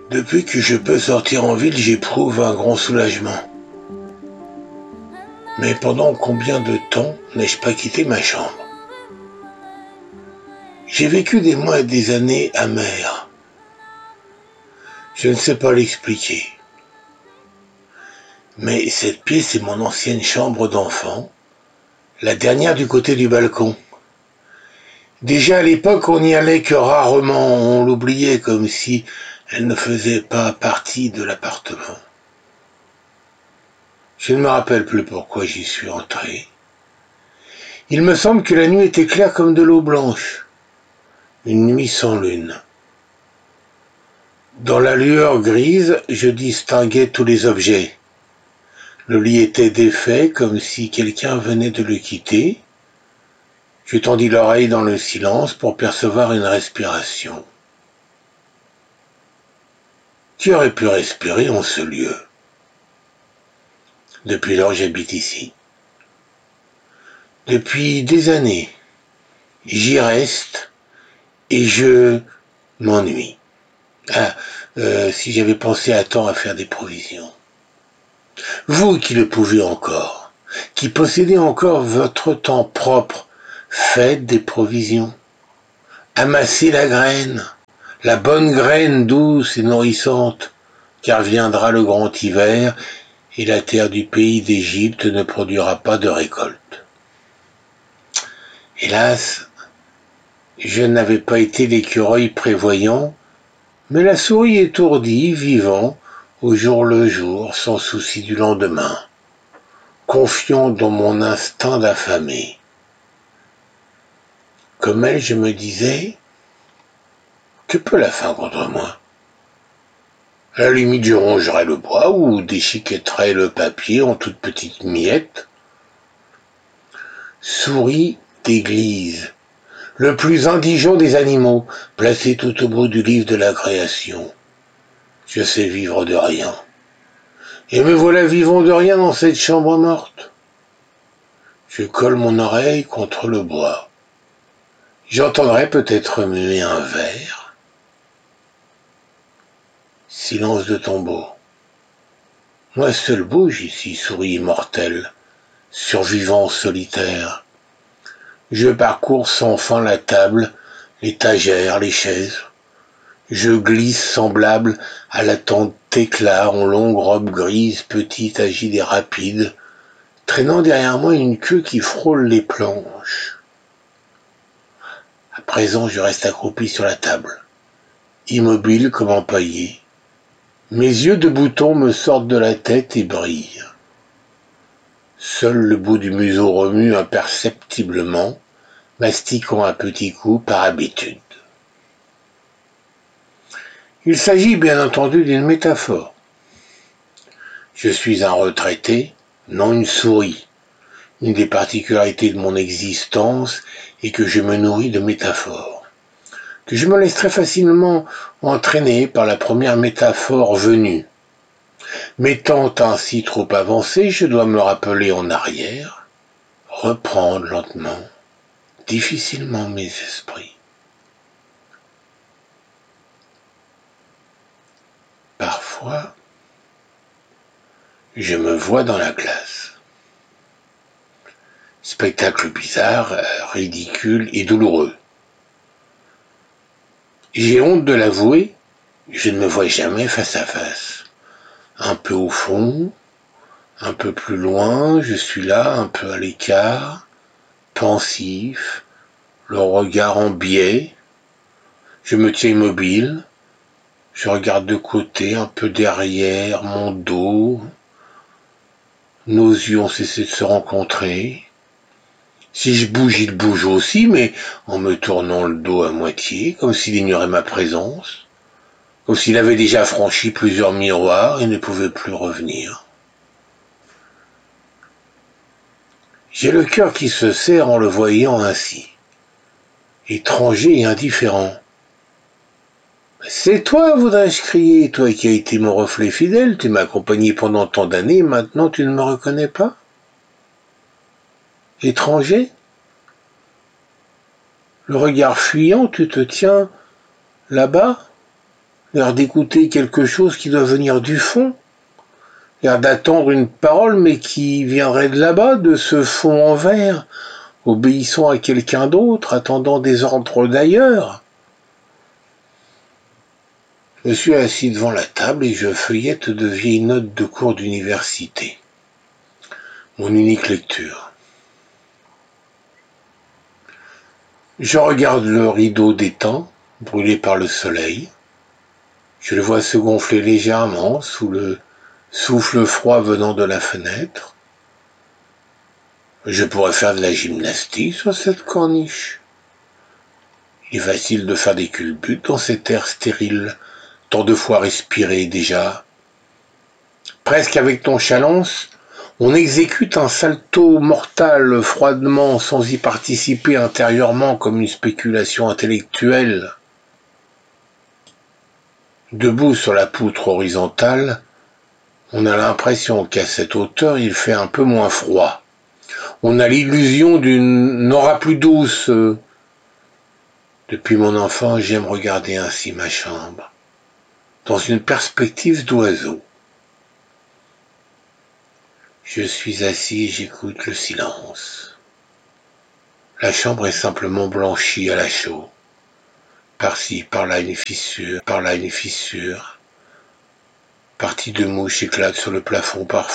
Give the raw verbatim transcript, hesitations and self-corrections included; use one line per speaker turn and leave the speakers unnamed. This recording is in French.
Depuis que je peux sortir en ville, j'éprouve un grand soulagement. Mais pendant combien de temps n'ai-je pas quitté ma chambre? J'ai vécu des mois et des années amers. Je ne sais pas l'expliquer. Mais cette pièce est mon ancienne chambre d'enfant, la dernière du côté du balcon. Déjà à l'époque, on n'y allait que rarement, on l'oubliait comme si elle ne faisait pas partie de l'appartement. Je ne me rappelle plus pourquoi j'y suis entré. Il me semble que la nuit était claire comme de l'eau blanche, une nuit sans lune. Dans la lueur grise, je distinguais tous les objets. Le lit était défait, comme si quelqu'un venait de le quitter. Je tendis l'oreille dans le silence pour percevoir une respiration. Qui aurait pu respirer en ce lieu? Depuis lors, j'habite ici. Depuis des années, j'y reste et je m'ennuie. Ah, euh, si j'avais pensé à temps à faire des provisions. Vous qui le pouvez encore, qui possédez encore votre temps propre, faites des provisions. Amassez la graine, la bonne graine douce et nourrissante, car viendra le grand hiver et la terre du pays d'Égypte ne produira pas de récolte. Hélas, je n'avais pas été l'écureuil prévoyant, mais la souris étourdie, vivant, au jour le jour, sans souci du lendemain, confiant dans mon instinct d'affamé. Comme elle, je me disais, que peut la faim contre moi? À la limite, je rongerais le bois ou déchiquetterais le papier en toutes petites miettes. Souris d'église, le plus indigent des animaux, placé tout au bout du livre de la création. Je sais vivre de rien. Et me voilà vivant de rien dans cette chambre morte. Je colle mon oreille contre le bois. J'entendrai peut-être muer un ver. Silence de tombeau. Moi seul bouge ici, souris immortelle, survivant solitaire. Je parcours sans fin la table, l'étagère, les chaises. Je glisse semblable à la tente éclat en longue robe grise, petite, agile et rapide, traînant derrière moi une queue qui frôle les planches. À présent, je reste accroupi sur la table, immobile comme empaillé. Mes yeux de bouton me sortent de la tête et brillent. Seul le bout du museau remue imperceptiblement, mastiquant à petits coups par habitude. Il s'agit bien entendu d'une métaphore. Je suis un retraité, non une souris. Une des particularités de mon existence est que je me nourris de métaphores, que je me laisse très facilement entraîner par la première métaphore venue. M'étant ainsi trop avancé, je dois me rappeler en arrière, reprendre lentement, difficilement mes esprits. Parfois, je me vois dans la glace. Spectacle bizarre, ridicule et douloureux. J'ai honte de l'avouer, je ne me vois jamais face à face. Un peu au fond, un peu plus loin, je suis là, un peu à l'écart, pensif, le regard en biais. Je me tiens immobile, je regarde de côté, un peu derrière, mon dos. Nos yeux ont cessé de se rencontrer. Si je bouge, il bouge aussi, mais en me tournant le dos à moitié, comme s'il ignorait ma présence, comme s'il avait déjà franchi plusieurs miroirs et ne pouvait plus revenir. J'ai le cœur qui se serre en le voyant ainsi, étranger et indifférent. C'est toi, voudrais-je crier, toi qui as été mon reflet fidèle, tu m'as accompagné pendant tant d'années, maintenant tu ne me reconnais pas? Étranger? Le regard fuyant, tu te tiens là-bas, l'air d'écouter quelque chose qui doit venir du fond, l'air d'attendre une parole mais qui viendrait de là-bas, de ce fond en verre, obéissant à quelqu'un d'autre, attendant des ordres d'ailleurs. Je suis assis devant la table et je feuillette de vieilles notes de cours d'université. Mon unique lecture. Je regarde le rideau d'étang, brûlé par le soleil. Je le vois se gonfler légèrement sous le souffle froid venant de la fenêtre. Je pourrais faire de la gymnastique sur cette corniche. Il est facile de faire des culbutes dans cet air stérile, tant de fois respiré déjà. Presque avec nonchalance, on exécute un salto mortal froidement sans y participer intérieurement comme une spéculation intellectuelle. Debout sur la poutre horizontale, on a l'impression qu'à cette hauteur, il fait un peu moins froid. On a l'illusion d'une aura plus douce. Depuis mon enfance, j'aime regarder ainsi ma chambre, dans une perspective d'oiseau. Je suis assis et j'écoute le silence. La chambre est simplement blanchie à la chaux. Par-ci, par-là une fissure, par-là une fissure. Partie de mouche éclate sur le plafond parfois.